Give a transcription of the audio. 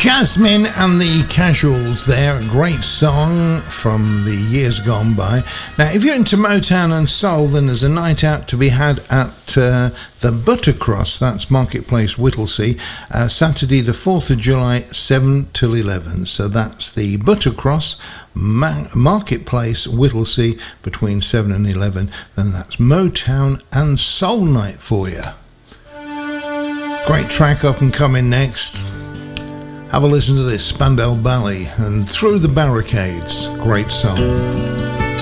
Jasmine and the Casuals there, a great song from the years gone by. Now, if you're into Motown and Soul, then there's a night out to be had at the Buttercross, that's Marketplace Whittlesea, Saturday the 4th of July, 7 till 11. So that's the Buttercross, Marketplace Whittlesea, between 7 and 11. Then that's Motown and Soul night for you. Great track up and coming next. Have a listen to this, Spandau Ballet and Through the Barricades. Great song.